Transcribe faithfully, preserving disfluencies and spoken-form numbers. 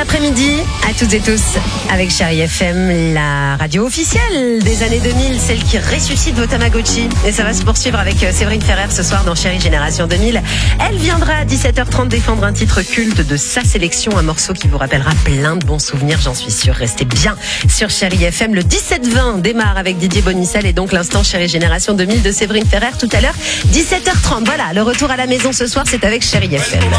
après-midi à toutes et tous avec Chérie F M, la radio officielle des années deux mille, celle qui ressuscite vos Tamagotchi. Et ça va se poursuivre avec Séverine Ferrer ce soir dans Chérie Génération deux mille. Elle viendra à dix-sept heures trente défendre un titre culte de sa sélection, un morceau qui vous rappellera plein de bons souvenirs, j'en suis sûre. Restez bien sur Chérie F M. Le dix-sept vingt démarre avec Didier Bonicel et donc l'instant Chérie Génération deux mille de Séverine Ferrer tout à l'heure, dix-sept heures trente. Voilà, le retour à la maison ce soir, c'est avec Chérie F M.